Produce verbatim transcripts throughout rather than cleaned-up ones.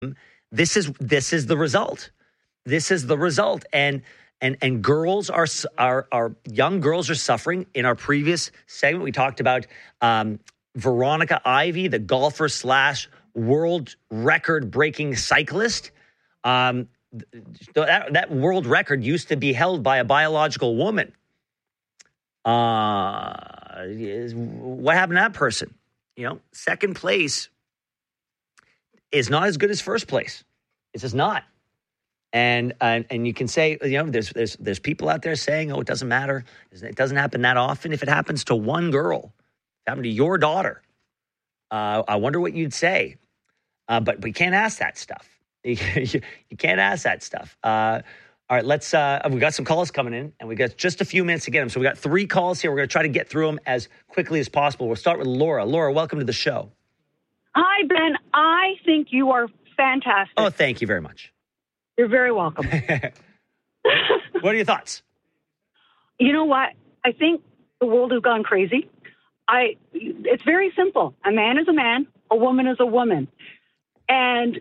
This is this is the result. This is the result, and and and girls are are are young girls are suffering. In our previous segment, we talked about um, Veronica Ivy, the golfer slash world record breaking cyclist. Um, that that world record used to be held by a biological woman. Uh, what happened to that person? You know, second place is not as good as first place. It's just not. And uh, and you can say, you know, there's there's there's people out there saying, oh, it doesn't matter. It doesn't happen that often. If it happens to one girl, if it happened to your daughter, uh, I wonder what you'd say. Uh, but we can't ask that stuff. you, you can't ask that stuff. Uh, all right, let's. Uh, we got some calls coming in, and we got just a few minutes to get them. So we got three calls here. We're going to try to get through them as quickly as possible. We'll start with Laura. Laura, welcome to the show. Hi, Ben. I think you are fantastic. Oh, thank you very much. You're very welcome. What are your thoughts? You know what? I think the world has gone crazy. I. It's very simple. A man is a man. A woman is a woman. And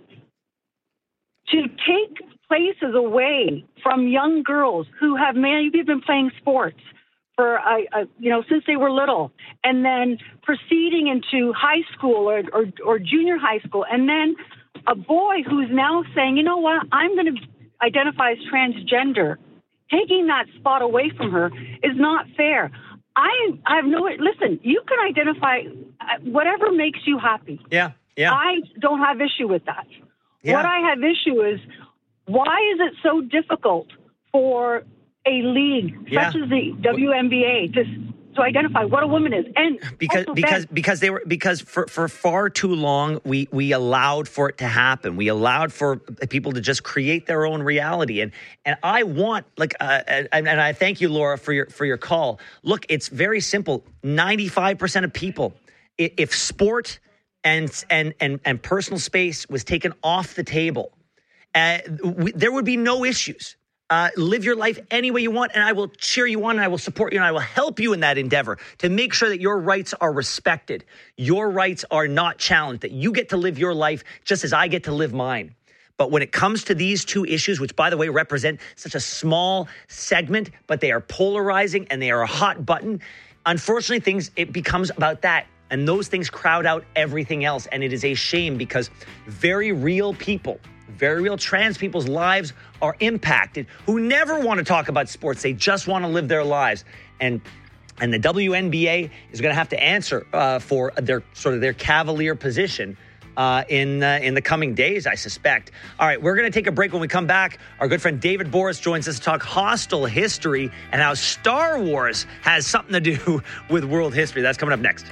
to take places away from young girls who have maybe been playing sports for, uh, uh, you know, since they were little, and then proceeding into high school or, or, or junior high school, and then a boy who's now saying, you know what, I'm going to identify as transgender, taking that spot away from her is not fair. I, I have no, listen, you can identify whatever makes you happy. Yeah, yeah. I don't have issue with that. Yeah. What I have issue is, why is it so difficult for a league yeah. such as the W N B A to to identify what a woman is? And because because Ben, because they were because for, for far too long we we allowed for it to happen. We allowed for people to just create their own reality. And and I want like uh, and, and I thank you, Laura, for your for your call. Look, it's very simple. ninety-five percent of people, if sport and and and and personal space was taken off the table, uh, we, there would be no issues. Uh, live your life any way you want, and I will cheer you on, and I will support you, and I will help you in that endeavor to make sure that your rights are respected, your rights are not challenged, that you get to live your life just as I get to live mine. But when it comes to these two issues, which, by the way, represent such a small segment, but they are polarizing and they are a hot button, unfortunately, things it becomes about that. And those things crowd out everything else. And it is a shame because very real people, very real trans people's lives are impacted who never want to talk about sports. They just want to live their lives. And and the W N B A is going to have to answer uh, for their sort of their cavalier position uh, in uh, in the coming days, I suspect. All right, we're going to take a break. When we come back, our good friend David Boris joins us to talk hostile history and how Star Wars has something to do with world history. That's coming up next.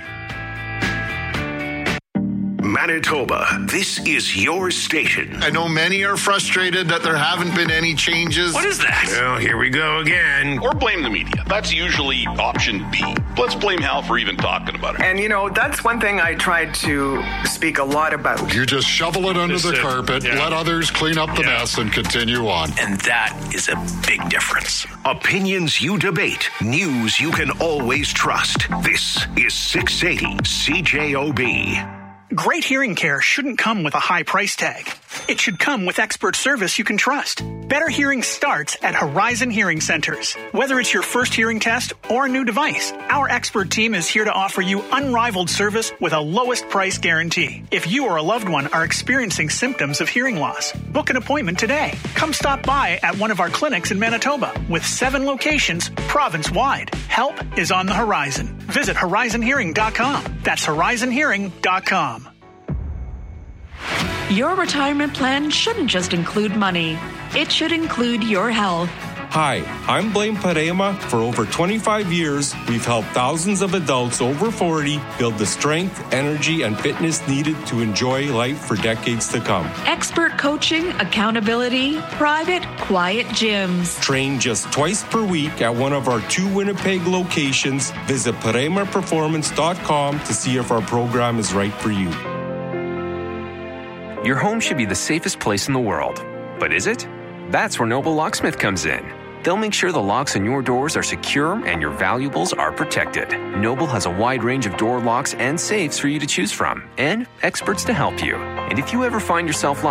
Manitoba, this is your station. I know many are frustrated that there haven't been any changes. What is that? Well, here we go again. Or blame the media. That's usually option B. Let's blame Hal for even talking about it. And, you know, that's one thing I tried to speak a lot about. You just shovel it under the carpet, yeah. let others clean up the yeah. mess, and continue on. And that is a big difference. Opinions you debate. News you can always trust. This is six eighty C J O B. Great hearing care shouldn't come with a high price tag. It should come with expert service you can trust. Better hearing starts at Horizon Hearing Centers. Whether it's your first hearing test or a new device, our expert team is here to offer you unrivaled service with a lowest price guarantee. If you or a loved one are experiencing symptoms of hearing loss, book an appointment today. Come stop by at one of our clinics in Manitoba with seven locations province-wide. Help is on the horizon. Visit horizon hearing dot com. That's horizon hearing dot com. Your retirement plan shouldn't just include money. It should include your health. Hi, I'm Blaine Parema. For over twenty-five years, we've helped thousands of adults over forty build the strength, energy, and fitness needed to enjoy life for decades to come. Expert coaching, accountability, private, quiet gyms. Train just twice per week at one of our two Winnipeg locations. Visit parema performance dot com to see if our program is right for you. Your home should be the safest place in the world. But is it? That's where Noble Locksmith comes in. They'll make sure the locks on your doors are secure and your valuables are protected. Noble has a wide range of door locks and safes for you to choose from, and experts to help you. And if you ever find yourself locked